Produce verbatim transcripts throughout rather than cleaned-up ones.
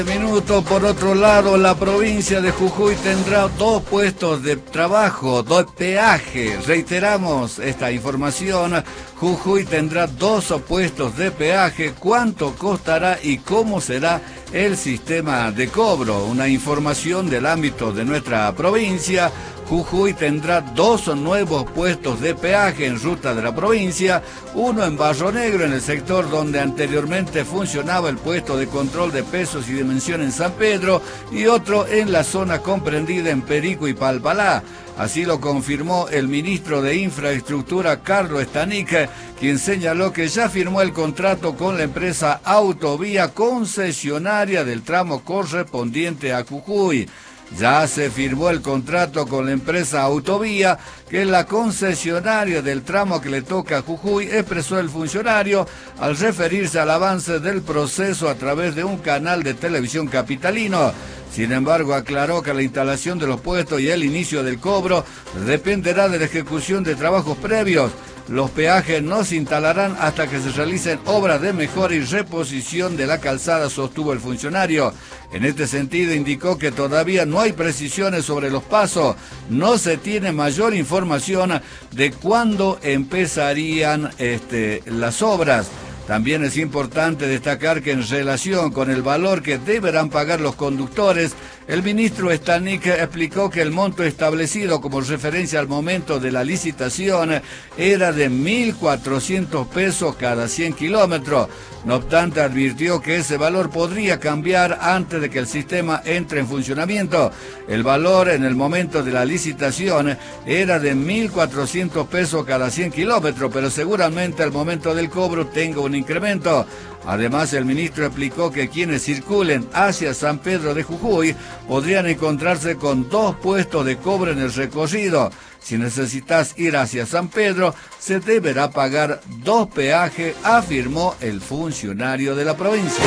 Minuto. Por otro lado, la provincia de Jujuy tendrá dos puestos de trabajo, dos peajes. Reiteramos esta información. Jujuy tendrá dos puestos de peaje. ¿Cuánto costará y cómo será el sistema de cobro? Una información del ámbito de nuestra provincia. Jujuy tendrá dos nuevos puestos de peaje en ruta de la provincia, uno en Barro Negro, en el sector donde anteriormente funcionaba el puesto de control de pesos y dimensión en San Pedro, y otro en la zona comprendida en Perico y Palpalá. Así lo confirmó el ministro de Infraestructura, Carlos Stanick, quien señaló que ya firmó el contrato con la empresa Autovía, concesionaria del tramo correspondiente a Jujuy. Ya se firmó el contrato con la empresa Autovía, que es la concesionaria del tramo que le toca a Jujuy, expresó el funcionario al referirse al avance del proceso a través de un canal de televisión capitalino. Sin embargo, aclaró que la instalación de los puestos y el inicio del cobro dependerá de la ejecución de trabajos previos. Los peajes no se instalarán hasta que se realicen obras de mejora y reposición de la calzada, sostuvo el funcionario. En este sentido, indicó que todavía no hay precisiones sobre los pasos, no se tiene mayor información de cuándo empezarían este, las obras. También es importante destacar que en relación con el valor que deberán pagar los conductores, el ministro Stanick explicó que el monto establecido como referencia al momento de la licitación era de mil cuatrocientos pesos cada cien kilómetros. No obstante, advirtió que ese valor podría cambiar antes de que el sistema entre en funcionamiento. El valor en el momento de la licitación era de mil cuatrocientos pesos cada cien kilómetros, pero seguramente al momento del cobro tenga un incremento. Además, el ministro explicó que quienes circulen hacia San Pedro de Jujuy podrían encontrarse con dos puestos de cobro en el recorrido. Si necesitas ir hacia San Pedro, se deberá pagar dos peajes, afirmó el funcionario de la provincia.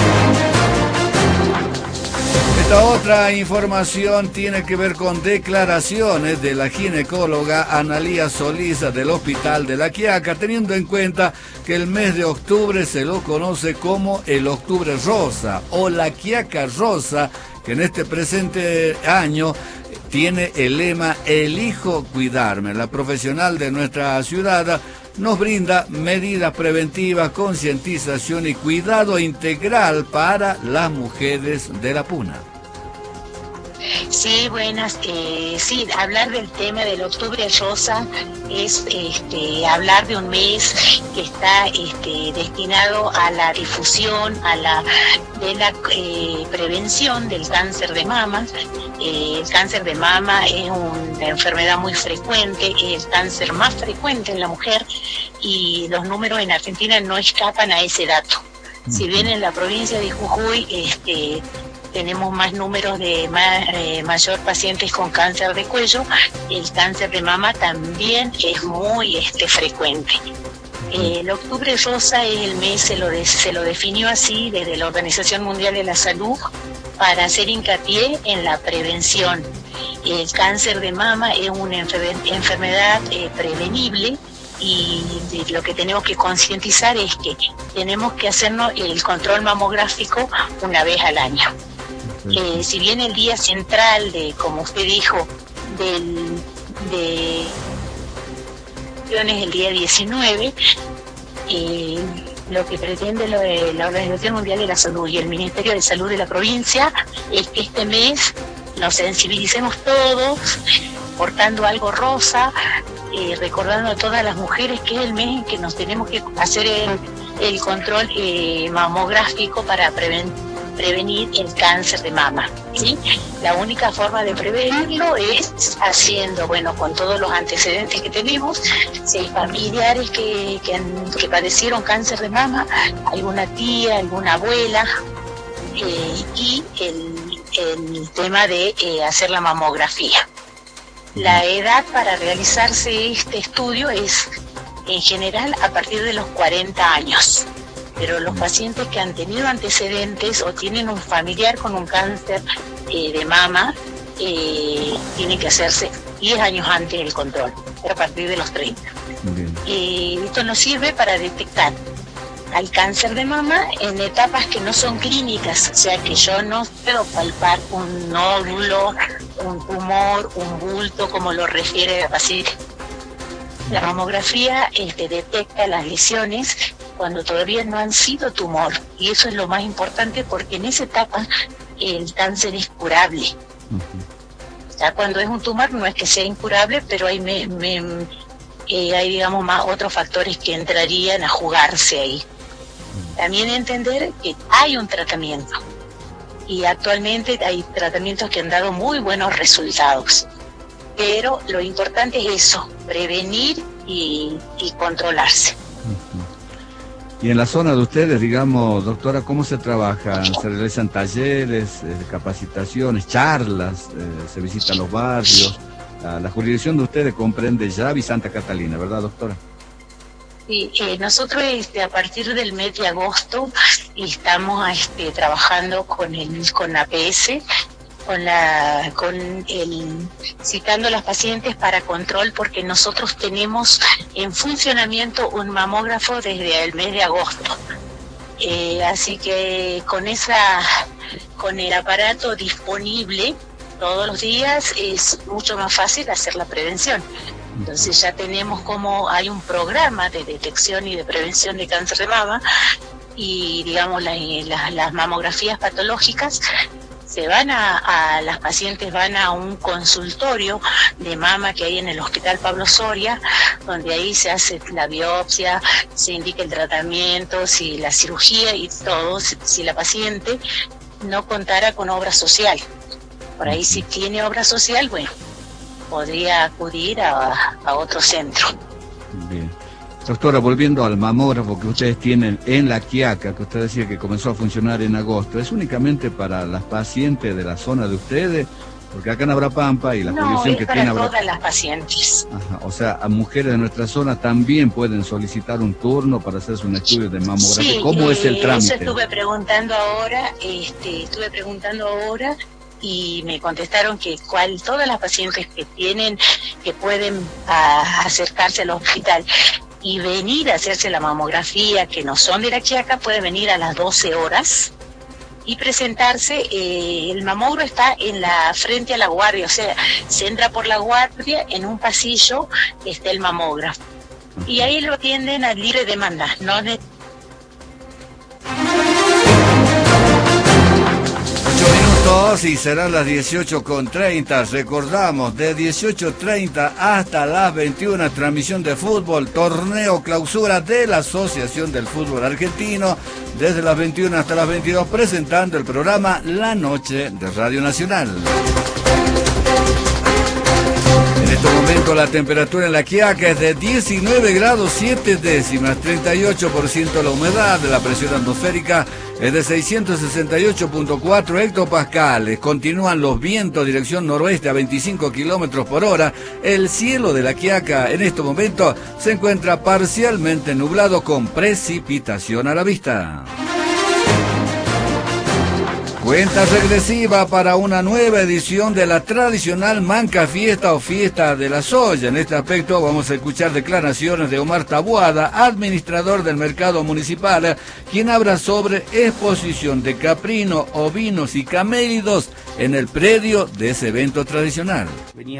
Esta otra información tiene que ver con declaraciones de la ginecóloga Analía Solís del Hospital de La Quiaca, teniendo en cuenta que el mes de octubre se lo conoce como el Octubre Rosa o la Quiaca Rosa, que en este presente año tiene el lema "Elijo cuidarme". La profesional de nuestra ciudad nos brinda medidas preventivas, concientización y cuidado integral para las mujeres de la Puna. Sí, buenas. Eh, sí, hablar del tema del Octubre Rosa es este, hablar de un mes que está este, destinado a la difusión, a la de la eh, prevención del cáncer de mama. Eh, el cáncer de mama es una enfermedad muy frecuente, es el cáncer más frecuente en la mujer, y los números en Argentina no escapan a ese dato. Si bien en la provincia de Jujuy este, tenemos más números de ma eh, mayor pacientes con cáncer de cuello, el cáncer de mama también es muy este, frecuente. Eh, el Octubre Rosa es el mes, se lo, de, se lo definió así desde la Organización Mundial de la Salud, para hacer hincapié en la prevención. El cáncer de mama es una enfer enfermedad eh, prevenible, y lo que tenemos que concientizar es que tenemos que hacernos el control mamográfico una vez al año. Eh, si bien el día central de, como usted dijo, del de es el día diecinueve, eh, lo que pretende lo de la Organización Mundial de la Salud y el Ministerio de Salud de la provincia es que este mes nos sensibilicemos todos portando algo rosa, eh, recordando a todas las mujeres que es el mes en que nos tenemos que hacer el, el control eh, mamográfico para prevenir prevenir el cáncer de mama, ¿sí? La única forma de prevenirlo es haciendo, bueno, con todos los antecedentes que tenemos, si hay familiares que, que, han, que padecieron cáncer de mama, alguna tía, alguna abuela, eh, y el, el tema de eh, hacer la mamografía. La edad para realizarse este estudio es, en general, a partir de los cuarenta años. Pero los pacientes que han tenido antecedentes o tienen un familiar con un cáncer eh, de mama, eh, tienen que hacerse diez años antes del control, pero a partir de los treinta. Eh, esto nos sirve para detectar al cáncer de mama en etapas que no son clínicas, o sea que yo no puedo palpar un nódulo, un tumor, un bulto, como lo refiere la paciente. La mamografía este, detecta las lesiones cuando todavía no han sido tumor, y eso es lo más importante porque en esa etapa el cáncer es curable. Uh-huh. Ya cuando es un tumor no es que sea incurable, pero hay, me, me, eh, hay digamos más otros factores que entrarían a jugarse ahí. También entender que hay un tratamiento y actualmente hay tratamientos que han dado muy buenos resultados, pero lo importante es eso, prevenir y, y controlarse. Y en la zona de ustedes, digamos, doctora, ¿cómo se trabaja? ¿Se realizan talleres, eh, capacitaciones, charlas, eh, se visitan los barrios? La, la jurisdicción de ustedes comprende Llave y Santa Catalina, ¿verdad, doctora? Sí, eh, nosotros este, a partir del mes de agosto estamos este, trabajando con el con A P S, con la con el citando a las pacientes para control, porque nosotros tenemos en funcionamiento un mamógrafo desde el mes de agosto. Eh, así que con esa con el aparato disponible todos los días es mucho más fácil hacer la prevención. Entonces ya tenemos como hay un programa de detección y de prevención de cáncer de mama, y digamos la, la, las mamografías patológicas se van a, a las pacientes van a un consultorio de mama que hay en el Hospital Pablo Soria, donde ahí se hace la biopsia, se indica el tratamiento, si la cirugía y todo, si, si la paciente no contara con obra social. Por ahí si tiene obra social, bueno, podría acudir a, a otro centro. Bien. Doctora, volviendo al mamógrafo que ustedes tienen en La Quiaca, que usted decía que comenzó a funcionar en agosto, ¿es únicamente para las pacientes de la zona de ustedes? Porque acá en Abrapampa y la no, jurisdicción que tiene Abrapampa... No, Abra... todas las pacientes. Ajá, o sea, a mujeres de nuestra zona también pueden solicitar un turno para hacerse un estudio de mamografía. Sí, ¿Cómo eh, es el trámite? Eso estuve preguntando ahora, este, estuve preguntando ahora... y me contestaron que cual todas las pacientes que tienen, que pueden a, acercarse al hospital y venir a hacerse la mamografía, que no son de La Quiaca, pueden venir a las doce horas y presentarse. Eh, el mamógrafo está en la frente a la guardia, o sea, se entra por la guardia, en un pasillo está el mamógrafo. Y ahí lo atienden a libre demanda, no de... Y serán las dieciocho con treinta, recordamos, de dieciocho treinta hasta las veintiuna, transmisión de fútbol, torneo clausura de la Asociación del Fútbol Argentino, desde las veintiuna hasta las veintidós, presentando el programa La Noche de Radio Nacional. En este momento la temperatura en La Quiaca es de diecinueve grados siete décimas, treinta y ocho por ciento la humedad, la presión atmosférica es de seiscientos sesenta y ocho punto cuatro hectopascales. Continúan los vientos dirección noroeste a veinticinco kilómetros por hora. El cielo de La Quiaca en este momento se encuentra parcialmente nublado con precipitación a la vista. Cuenta regresiva para una nueva edición de la tradicional Manca Fiesta o Fiesta de la Soya. En este aspecto vamos a escuchar declaraciones de Omar Taboada, administrador del mercado municipal, quien habla sobre exposición de caprinos, ovinos y camélidos en el predio de ese evento tradicional.